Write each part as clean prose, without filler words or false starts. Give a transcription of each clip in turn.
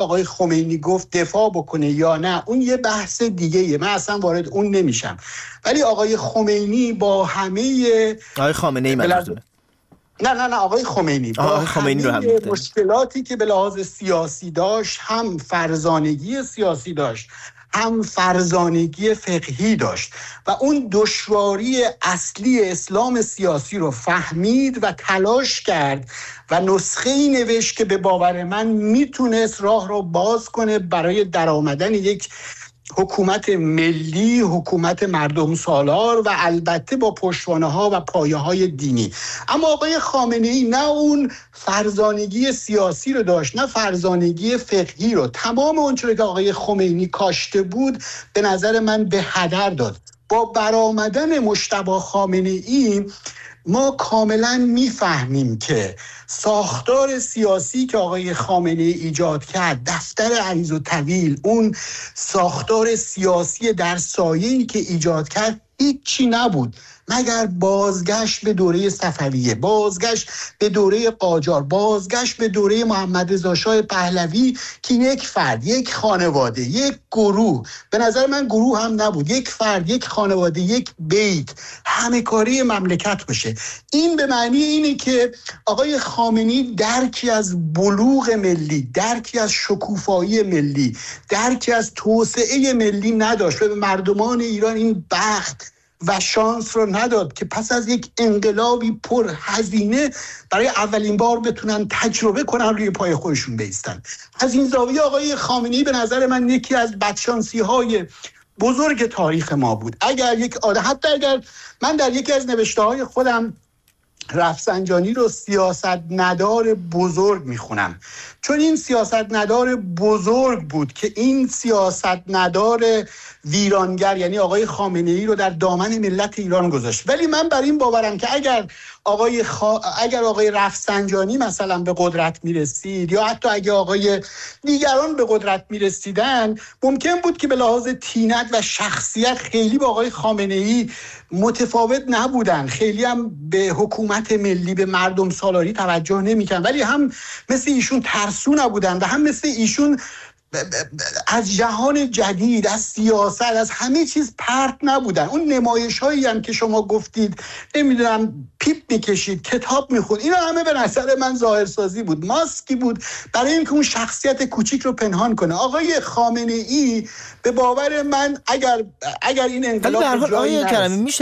آقای خمینی گفت دفاع بکنه یا نه، اون یه بحث دیگه‌ایه، من اصلا وارد اون نمیشم. ولی آقای خمینی با همه آقای خامنه‌ای منظورتونه؟ نه آقای خمینی با همه مشکلاتی که به لحاظ سیاسی داشت، هم فرزانگی سیاسی داشت، هم فرزانگی فقهی داشت و اون دشواری اصلی اسلام سیاسی رو فهمید و تلاش کرد و نسخه‌ای نوشت که به باور من میتونست راه رو باز کنه برای درآمدن یک حکومت ملی، حکومت مردم سالار و البته با پشتوانه‌ها و پایه‌های دینی. اما آقای خامنه‌ای نه اون فرزانگی سیاسی رو داشت، نه فرزانگی فقهی رو. تمام اون چیزی که آقای خمینی کاشته بود به نظر من به هدر داد. با برآمدن مجتبی خامنه‌ای ما کاملا میفهمیم که ساختار سیاسی که آقای خامنه‌ای ایجاد کرد، دفتر عریض و طویل، اون ساختار سیاسی در سایه‌ای که ایجاد کرد هیچی نبود مگر بازگشت به دوره صفویه، بازگشت به دوره قاجار، بازگشت به دوره محمد رضا شاه پهلوی که یک فرد، یک خانواده، یک گروه، به نظر من گروه هم نبود، یک فرد، یک خانواده، یک بیت، همه کاری مملکت بشه. این به معنی اینه که آقای خامنه‌ای درکی از بلوغ ملی، درکی از شکوفایی ملی، درکی از توسعه ملی نداشت و به مردمان ایران این بخت و شانس رو نداد که پس از یک انقلابی پر هزینه برای اولین بار بتونن تجربه کنن روی پای خودشون بایستن. از این زاویه آقای خامنه‌ای به نظر من یکی از بدشانسی‌های بزرگ تاریخ ما بود. حتی اگر من در یکی از نوشته‌های خودم رفسنجانی رو سیاستمدار بزرگ میخونم، چون این سیاستمدار بزرگ بود که این سیاستمدار ویرانگر یعنی آقای خامنه‌ای رو در دامن ملت ایران گذاشت. ولی من بر این باورم که اگر آقای رفسنجانی مثلا به قدرت میرسید یا حتی اگه آقای دیگران به قدرت میرسیدن، ممکن بود که به لحاظ طینت و شخصیت خیلی با آقای خامنه‌ای متفاوت نبودن، خیلی هم به حکومت ملی، به مردم سالاری توجه نمی‌کردن، ولی هم مثل ایشون ترسو نبودن و هم مثل ایشون از جهان جدید، از سیاست، از همه چیز پرت نبودن. اون نمایش‌هایی هم که شما گفتید نمیدونم پیپ میکشید، کتاب میخوند، اینا همه به نظر من ظاهرسازی بود، ماسکی بود برای اینکه اون شخصیت کوچیک رو پنهان کنه. آقای خامنه‌ای به باور من اگر این انقلاب به جایی نرسه،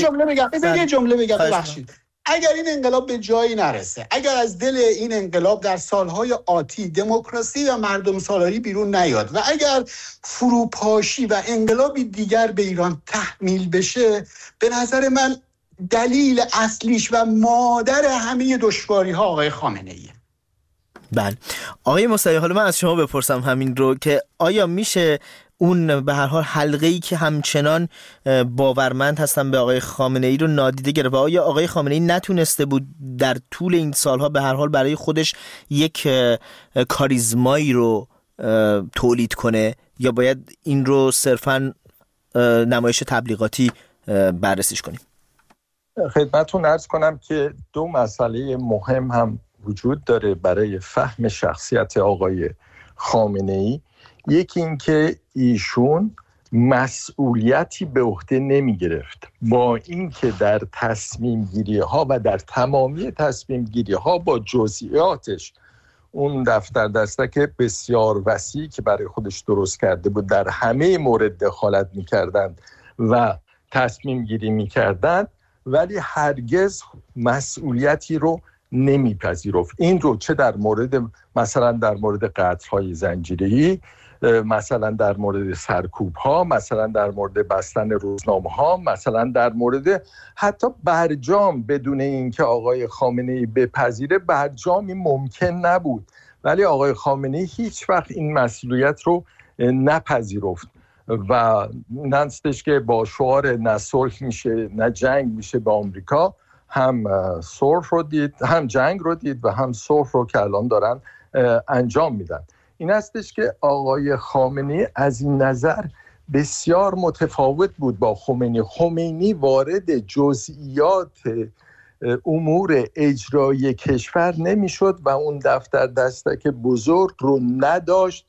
یه جمله بگم ببخشید، اگر این انقلاب به جایی نرسه، اگر از دل این انقلاب در سالهای آتی دموکراسی و مردم سالاری بیرون نیاد و اگر فروپاشی و انقلابی دیگر به ایران تحمیل بشه، به نظر من دلیل اصلیش و مادر همه دشواری ها آقای خامنه‌ای. بله آقای مصطفی، حالا من از شما بپرسم همین رو که آیا میشه اون به هر حال حلقه‌ای که همچنان باورمند هستن به آقای خامنه‌ای رو نادیده گرفت و آیا آقای خامنه‌ای نتونسته بود در طول این سالها به هر حال برای خودش یک کاریزمایی رو تولید کنه یا باید این رو صرفاً نمایش تبلیغاتی بررسیش کنیم؟ خدمتتون عرض کنم که دو مسئله مهم هم وجود داره برای فهم شخصیت آقای خامنه‌ای. یکی این که ایشون مسئولیتی به عهده نمی گرفت، با اینکه در تصمیم گیری ها و در تمامی تصمیم گیری ها با جزئیاتش اون دفتر دستک بسیار وسیعی که برای خودش درست کرده بود در همه مورد دخالت می کردند و تصمیم گیری می کردند، ولی هرگز مسئولیتی رو نمیپذیرفت. این رو چه در مورد مثلا در مورد قتل‌های زنجیره‌ای، مثلا در مورد سرکوب‌ها، مثلا در مورد بستن روزنامه‌ها، مثلا در مورد حتی برجام بدون اینکه آقای خامنه‌ای بپذیره برجامی ممکن نبود، ولی آقای خامنه‌ای هیچ وقت این مسئولیت رو نپذیرفت و نستش که با شعار نه صلح میشه نه جنگ میشه به آمریکا هم صلح رو دید، هم جنگ رو دید و هم صلح رو که الان دارن انجام میدن. این هستش که آقای خامنه‌ای از این نظر بسیار متفاوت بود با خمینی. خمینی وارد جزئیات امور اجرایی کشور نمیشد و اون دفتر دستک بزرگ رو نداشت